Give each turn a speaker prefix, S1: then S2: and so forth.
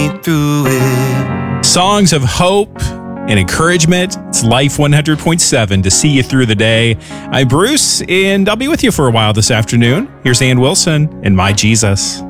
S1: me through it.
S2: Songs of hope and encouragement. It's Life 100.7 to see you through the day. I'm Bruce, and I'll be with you for a while this afternoon. Here's Ann Wilson and My Jesus.